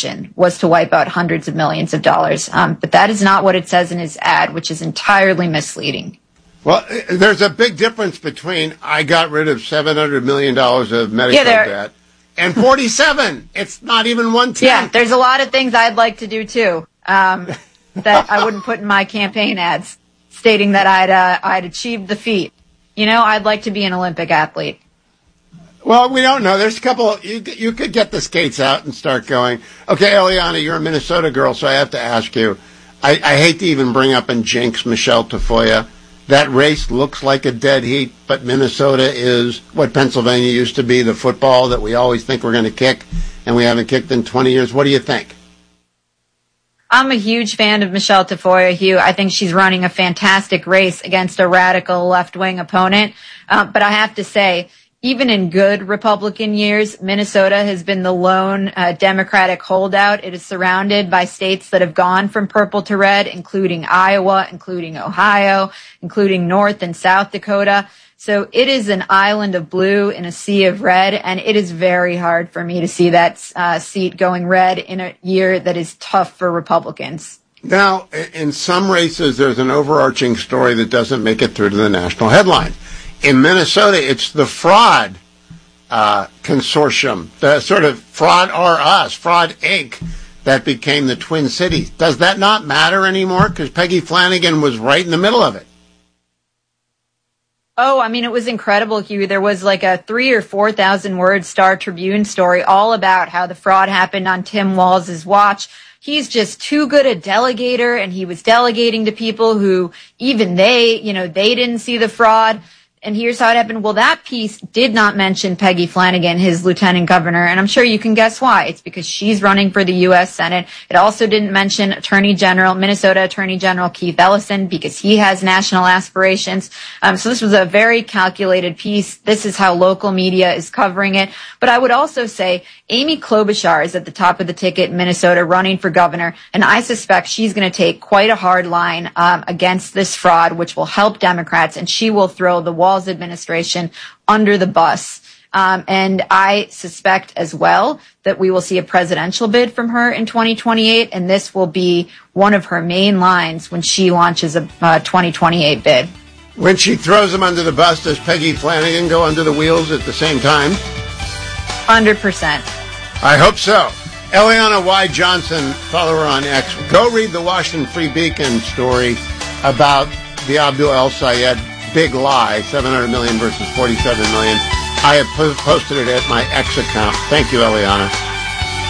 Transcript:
mission was to wipe out hundreds of millions of dollars. But that is not what it says in his ad, which is entirely misleading. Well, there's a big difference between I got rid of $700 million of medical debt and 47. It's not even 1/10. Yeah, there's a lot of things I'd like to do, too, that I wouldn't put in my campaign ads, stating that I'd achieved the feat. You know, I'd like to be an Olympic athlete. Well, we don't know. There's a couple. You could get the skates out and start going. Okay, Eliana, you're a Minnesota girl, so I have to ask you. I hate to even bring up and jinx Michelle Tafoya. That race looks like a dead heat, but Minnesota is what Pennsylvania used to be, the football that we always think we're going to kick, and we haven't kicked in 20 years. What do you think? I'm a huge fan of Michelle Tafoya, Hugh. I think she's running a fantastic race against a radical left-wing opponent. But I have to say, even in good Republican years, Minnesota has been the lone Democratic holdout. It is surrounded by states that have gone from purple to red, including Iowa, including Ohio, including North and South Dakota. So it is an island of blue in a sea of red, and it is very hard for me to see that seat going red in a year that is tough for Republicans. Now, in some races, there's an overarching story that doesn't make it through to the national headline. In Minnesota, it's the fraud consortium, the sort of Fraud R Us, Fraud Inc., that became the Twin Cities. Does that not matter anymore? Because Peggy Flanagan was right in the middle of it. Oh, I mean, it was incredible, Hugh. There was like a 3,000 or 4,000 word Star Tribune story all about how the fraud happened on Tim Walz's watch. He's just too good a delegator, and he was delegating to people who even they didn't see the fraud. And here's how it happened. Well, that piece did not mention Peggy Flanagan, his lieutenant governor, and I'm sure you can guess why. It's because she's running for the U.S. Senate. It also didn't mention Minnesota Attorney General Keith Ellison, because he has national aspirations. So this was a very calculated piece. This is how local media is covering it. But I would also say Amy Klobuchar is at the top of the ticket in Minnesota running for governor, and I suspect she's going to take quite a hard line against this fraud, which will help Democrats, and she will throw the Walz administration under the bus. And I suspect as well that we will see a presidential bid from her in 2028, and this will be one of her main lines when she launches a 2028 bid. When she throws them under the bus, does Peggy Flanagan go under the wheels at the same time? 100%. I hope so. Eliana Y. Johnson, follow her on X. Go read the Washington Free Beacon story about the Abdul El Sayed big lie, 700 million versus 47 million. I have posted it at my X account. Thank you, Eliana.